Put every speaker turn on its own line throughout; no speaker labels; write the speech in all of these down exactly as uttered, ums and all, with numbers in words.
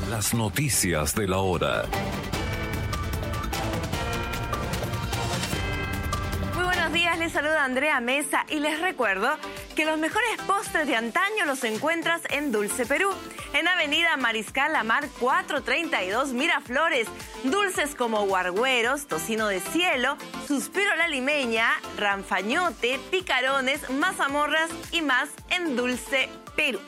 Las noticias de la hora.
Muy buenos días, les saluda Andrea Mesa y les recuerdo que los mejores postres de antaño los encuentras en Dulce Perú, en Avenida Mariscal Lamar cuatrocientos treinta y dos, Miraflores. Dulces como guargueros, tocino de cielo, suspiro a la limeña, ranfañote, picarones, mazamorras y más en Dulce Perú.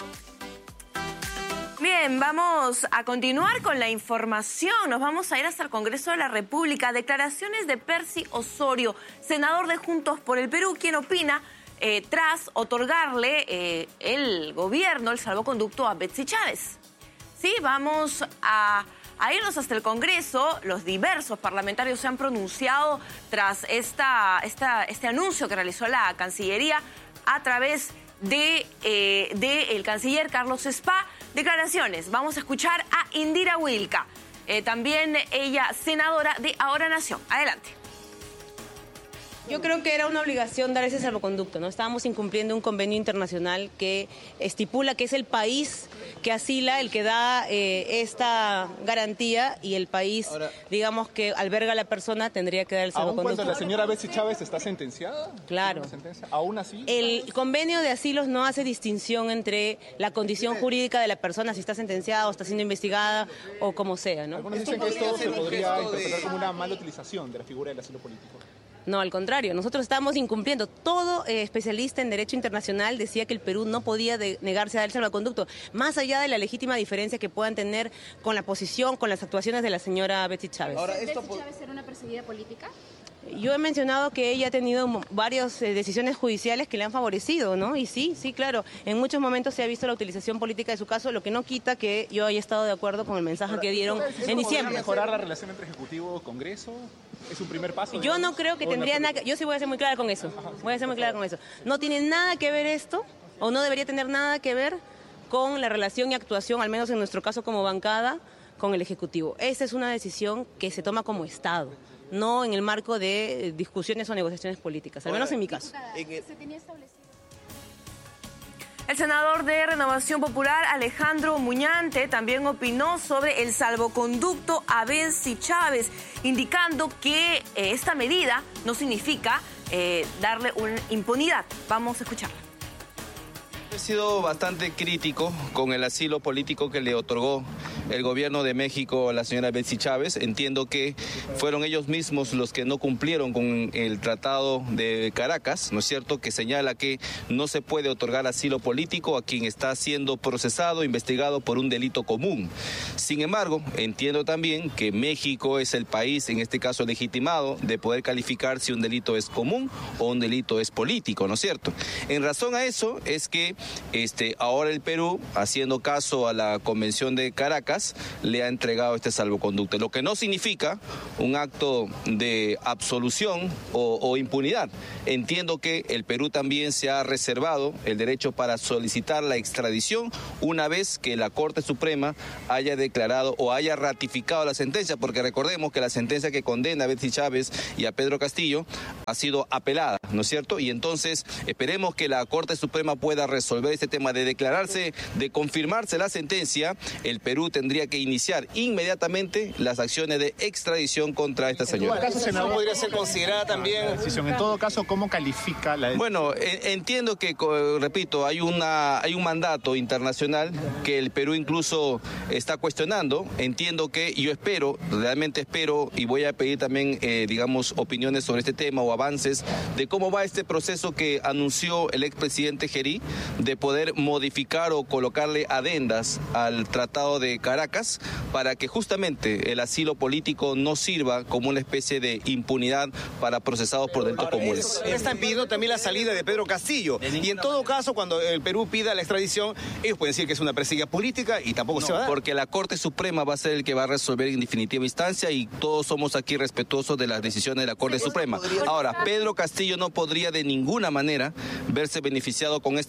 Bien, vamos a continuar con la información. Nos vamos a ir hasta el Congreso de la República. Declaraciones de Percy Osorio, senador de Juntos por el Perú, quien opina eh, tras otorgarle eh, el gobierno, el salvoconducto a Betsy Chávez. Sí, vamos a, a irnos hasta el Congreso. Los diversos parlamentarios se han pronunciado tras esta, esta, este anuncio que realizó la Cancillería a través de, eh, de el canciller Carlos Spa. Declaraciones. Vamos a escuchar a Indira Wilca, eh, también ella senadora de Ahora Nación. Adelante.
Yo creo que era una obligación dar ese salvoconducto, ¿no? Estábamos incumpliendo un convenio internacional que estipula que es el país que asila el que da eh, esta garantía y el país, ahora, digamos, que alberga a la persona tendría que dar el salvoconducto.
¿Aún cuando la señora Betsy Chávez está sentenciada?
Claro.
¿Aún así?
El convenio de asilos no hace distinción entre la condición jurídica de la persona, si está sentenciada o está siendo investigada o como sea, ¿no?
Algunos dicen que esto se podría interpretar como una mala utilización de la figura del asilo político.
No, al contrario, nosotros estamos incumpliendo. Todo eh, especialista en derecho internacional decía que el Perú no podía de, negarse a dar el salvoconducto, más allá de la legítima diferencia que puedan tener con la posición, con las actuaciones de la señora Betsy Chávez.
Ahora, ¿Betsy Chávez era una perseguida política?
Yo he mencionado que ella ha tenido varias eh, decisiones judiciales que le han favorecido, ¿no? Y sí, sí, claro, en muchos momentos se ha visto la utilización política de su caso, lo que no quita que yo haya estado de acuerdo con el mensaje Ahora, que dieron en diciembre.
¿Mejorar la relación entre Ejecutivo y Congreso? ¿Es un primer paso?
Yo
digamos,
no creo que tendría nada que... Yo sí voy a ser muy clara con eso, voy a ser muy clara con eso. No tiene nada que ver esto, o no debería tener nada que ver con la relación y actuación, al menos en nuestro caso como bancada, con el Ejecutivo. Esa es una decisión que se toma como Estado, no en el marco de discusiones o negociaciones políticas, al menos en mi caso.
¿Se tenía establecido?
El senador de Renovación Popular, Alejandro Muñante, también opinó sobre el salvoconducto a Betsy Chávez, indicando que eh, esta medida no significa eh, darle una impunidad. Vamos a escucharla.
He sido bastante crítico con el asilo político que le otorgó el gobierno de México a la señora Betsy Chávez. Entiendo que fueron ellos mismos los que no cumplieron con el Tratado de Caracas, ¿no es cierto?, que señala que no se puede otorgar asilo político a quien está siendo procesado, investigado por un delito común. Sin embargo, entiendo también que México es el país, en este caso legitimado, de poder calificar si un delito es común o un delito es político, ¿no es cierto? En razón a eso es que Este, ahora el Perú, haciendo caso a la Convención de Caracas, le ha entregado este salvoconducto, lo que no significa un acto de absolución o, o impunidad. Entiendo que el Perú también se ha reservado el derecho para solicitar la extradición una vez que la Corte Suprema haya declarado o haya ratificado la sentencia, porque recordemos que la sentencia que condena a Betsy Chávez y a Pedro Castillo ha sido apelada, ¿no es cierto? Y entonces esperemos que la Corte Suprema pueda resolver este tema de declararse, de confirmarse la sentencia. El Perú tendría que iniciar inmediatamente las acciones de extradición contra esta señora.
¿En todo caso, senador, podría ser considerada también la decisión? En todo caso, ¿cómo califica la decisión?
Bueno, eh, entiendo que, repito, hay una hay un mandato internacional que el Perú incluso está cuestionando. Entiendo que yo espero, realmente espero, y voy a pedir también, eh, digamos, opiniones sobre este tema o avances de cómo va este proceso que anunció el expresidente Gerí de poder modificar o colocarle adendas al Tratado de Caracas para que justamente el asilo político no sirva como una especie de impunidad para procesados por delitos comunes.
Están pidiendo también la salida de Pedro Castillo y en todo caso cuando el Perú pida la extradición ellos pueden decir que es una perseguida política y tampoco
no,
se va a dar.
Porque la Corte Suprema va a ser el que va a resolver en definitiva instancia y todos somos aquí respetuosos de las decisiones de la Corte Suprema. Ahora, Pedro Castillo no podría de ninguna manera verse beneficiado con esta decisión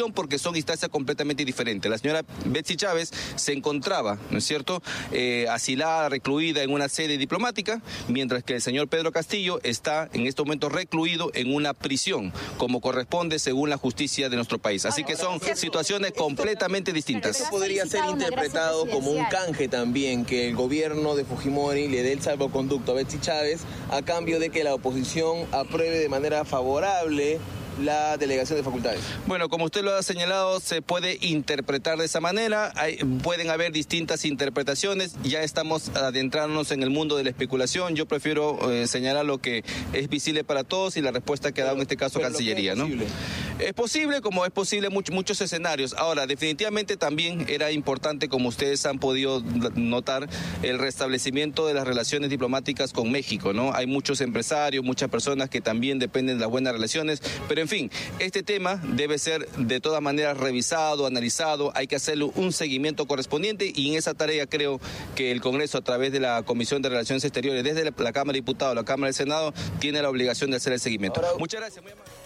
razón porque son instancias completamente diferentes. La señora Betsy Chávez se encontraba, ¿no es cierto?, eh, asilada, recluida en una sede diplomática, mientras que el señor Pedro Castillo está en estos momentos recluido en una prisión, como corresponde según la justicia de nuestro país. Así que son situaciones completamente distintas.
Esto podría ser interpretado como un canje también, que el gobierno de Fujimori le dé el salvoconducto a Betsy Chávez a cambio de que la oposición apruebe de manera favorable la delegación de facultades.
Bueno, como usted lo ha señalado, se puede interpretar de esa manera. Hay, pueden haber distintas interpretaciones. Ya estamos adentrándonos en el mundo de la especulación. Yo prefiero eh, señalar lo que es visible para todos y la respuesta que ha dado en este caso Cancillería, ¿no? Es posible, como es posible much, muchos escenarios. Ahora, definitivamente también era importante, como ustedes han podido notar, el restablecimiento de las relaciones diplomáticas con México, ¿no? Hay muchos empresarios, muchas personas que también dependen de las buenas relaciones, pero en En fin, este tema debe ser de todas maneras revisado, analizado, hay que hacerle un seguimiento correspondiente y en esa tarea creo que el Congreso, a través de la Comisión de Relaciones Exteriores, desde la Cámara de Diputados, la Cámara del Senado, tiene la obligación de hacer el seguimiento. Ahora, muchas gracias. Muy amable.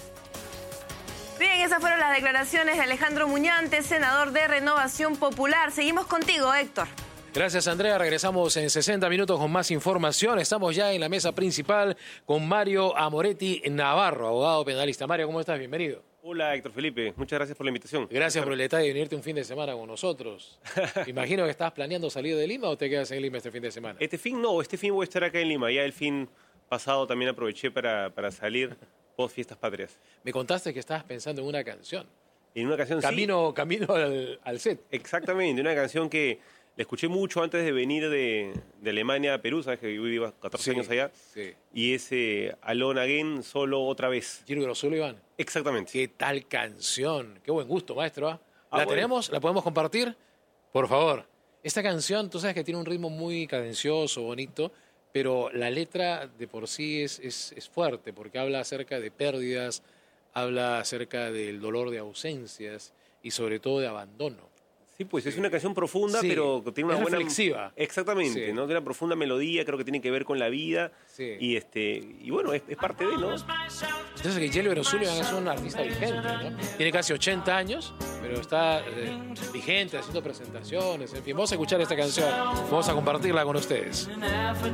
Bien, esas fueron las declaraciones de Alejandro Muñante, senador de Renovación Popular. Seguimos contigo, Héctor.
Gracias, Andrea. Regresamos en sesenta minutos con más información. Estamos ya en la mesa principal con Mario Amoretti Navarro, abogado penalista. Mario, ¿cómo estás? Bienvenido.
Hola, Héctor Felipe. Muchas gracias por la invitación.
Gracias por el detalle de venirte un fin de semana con nosotros. Imagino que estás planeando salir de Lima o te quedas en Lima este fin de semana.
Este fin no, este fin voy a estar acá en Lima. Ya el fin pasado también aproveché para, para salir post fiestas patrias.
Me contaste que estabas pensando en una canción.
En una canción,
camino,
sí.
Camino al, al set.
Exactamente, una canción que la escuché mucho antes de venir de, de Alemania a Perú, sabes que yo viví catorce
sí,
años allá.
Sí.
Y es eh, Alone Again, solo otra vez.
Gilberto Sullivan.
Exactamente.
Qué tal canción. Qué buen gusto, maestro. ¿eh?
Ah,
¿La
bueno.
tenemos? ¿La podemos compartir? Por favor. Esta canción, tú sabes que tiene un ritmo muy cadencioso, bonito, pero la letra de por sí es, es, es fuerte porque habla acerca de pérdidas, habla acerca del dolor de ausencias y sobre todo de abandono.
Sí, pues es una canción profunda,
sí,
pero tiene una
es
buena...
reflexiva.
Exactamente,
sí.
¿no? Tiene una profunda melodía, creo que tiene que ver con la vida.
Sí.
Y este y bueno, es, es parte de, ¿no?
Entonces que Gilberto Sullivan es un artista vigente, ¿no? Tiene casi ochenta años, pero está eh, vigente, haciendo presentaciones. En fin, vamos a escuchar esta canción, vamos a compartirla con ustedes.